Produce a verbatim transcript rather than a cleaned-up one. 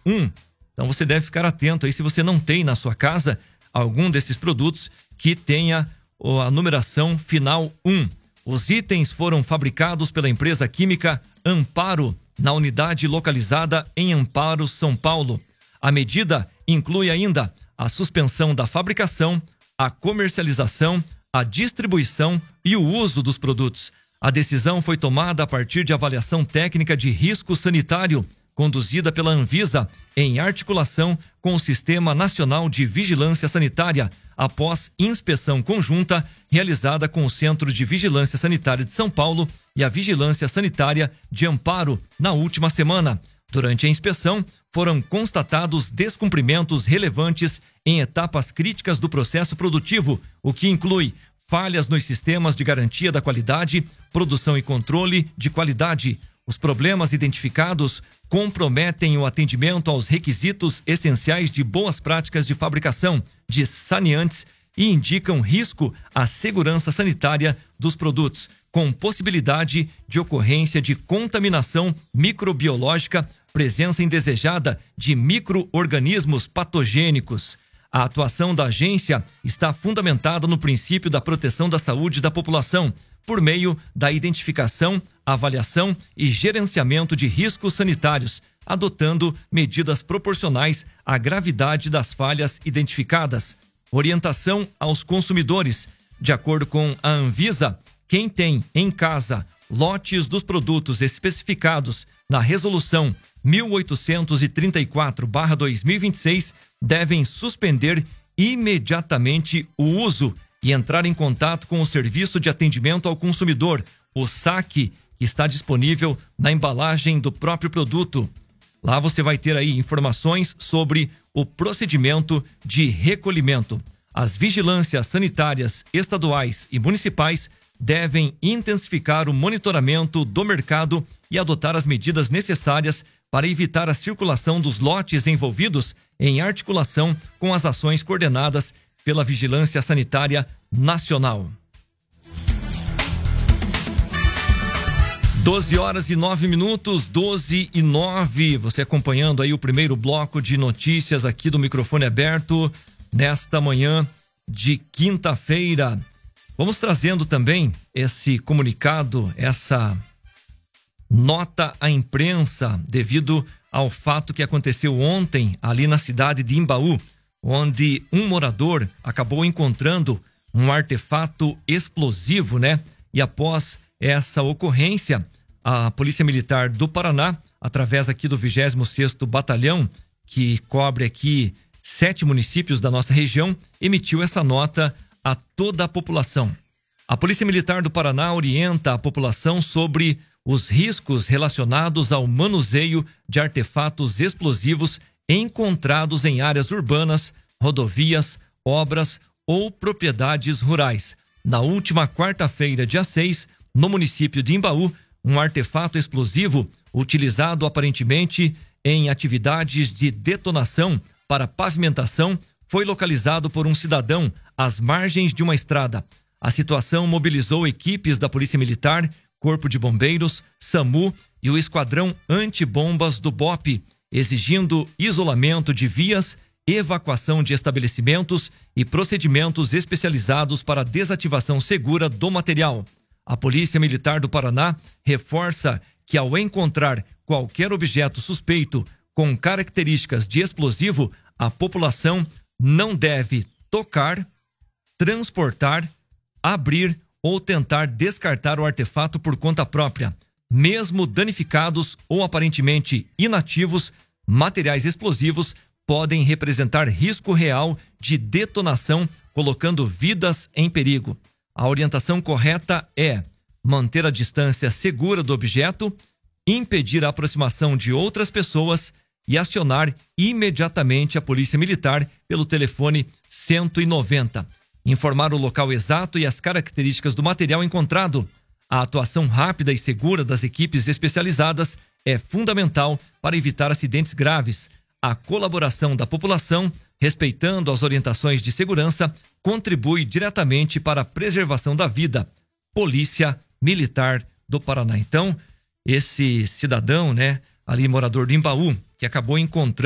um. Então você deve ficar atento aí se você não tem na sua casa algum desses produtos que tenha a numeração final um. Os itens foram fabricados pela empresa química Amparo, na unidade localizada em Amparo, São Paulo. A medida inclui ainda a suspensão da fabricação, a comercialização, a distribuição e o uso dos produtos. A decisão foi tomada a partir de avaliação técnica de risco sanitário, conduzida pela Anvisa, em articulação com o Sistema Nacional de Vigilância Sanitária, após inspeção conjunta realizada com o Centro de Vigilância Sanitária de São Paulo e a Vigilância Sanitária de Amparo na última semana. Durante a inspeção, foram constatados descumprimentos relevantes em etapas críticas do processo produtivo, o que inclui falhas nos sistemas de garantia da qualidade, produção e controle de qualidade. Os problemas identificados comprometem o atendimento aos requisitos essenciais de boas práticas de fabricação de saneantes e indicam risco à segurança sanitária dos produtos, com possibilidade de ocorrência de contaminação microbiológica, presença indesejada de micro-organismos patogênicos. A atuação da agência está fundamentada no princípio da proteção da saúde da população, por meio da identificação, avaliação e gerenciamento de riscos sanitários, adotando medidas proporcionais à gravidade das falhas identificadas. Orientação aos consumidores. De acordo com a Anvisa, quem tem em casa lotes dos produtos especificados na Resolução mil oitocentos e trinta e quatro barra dois mil e vinte e seis devem suspender imediatamente o uso e entrar em contato com o Serviço de Atendimento ao Consumidor, o S A C, que está disponível na embalagem do próprio produto. Lá você vai ter aí informações sobre o procedimento de recolhimento. As vigilâncias sanitárias estaduais e municipais devem intensificar o monitoramento do mercado e adotar as medidas necessárias para evitar a circulação dos lotes envolvidos, em articulação com as ações coordenadas pela Vigilância Sanitária Nacional. doze horas e nove minutos, doze e nove. Você acompanhando aí o primeiro bloco de notícias aqui do Microfone Aberto nesta manhã de quinta-feira. Vamos trazendo também esse comunicado, essa nota à imprensa devido ao fato que aconteceu ontem ali na cidade de Imbaú, onde um morador acabou encontrando um artefato explosivo, né? E após essa ocorrência, a Polícia Militar do Paraná, através aqui do vigésimo sexto Batalhão, que cobre aqui sete municípios da nossa região, emitiu essa nota a toda a população. A Polícia Militar do Paraná orienta a população sobre os riscos relacionados ao manuseio de artefatos explosivos encontrados em áreas urbanas, rodovias, obras ou propriedades rurais. Na última quarta-feira, dia seis, no município de Imbaú, um artefato explosivo utilizado aparentemente em atividades de detonação para pavimentação foi localizado por um cidadão às margens de uma estrada. A situação mobilizou equipes da Polícia Militar, Corpo de Bombeiros, SAMU e o Esquadrão Antibombas do B O P, exigindo isolamento de vias, evacuação de estabelecimentos e procedimentos especializados para desativação segura do material. A Polícia Militar do Paraná reforça que, ao encontrar qualquer objeto suspeito com características de explosivo, a população não deve tocar, transportar, abrir ou tentar descartar o artefato por conta própria. Mesmo danificados ou aparentemente inativos, materiais explosivos podem representar risco real de detonação, colocando vidas em perigo. A orientação correta é manter a distância segura do objeto, impedir a aproximação de outras pessoas e acionar imediatamente a Polícia Militar pelo telefone cento e noventa. Informar o local exato e as características do material encontrado. A atuação rápida e segura das equipes especializadas é fundamental para evitar acidentes graves. A colaboração da população, respeitando as orientações de segurança, contribui diretamente para a preservação da vida. Polícia Militar do Paraná. Então, esse cidadão, né, ali morador de Imbaú, que acabou encontrando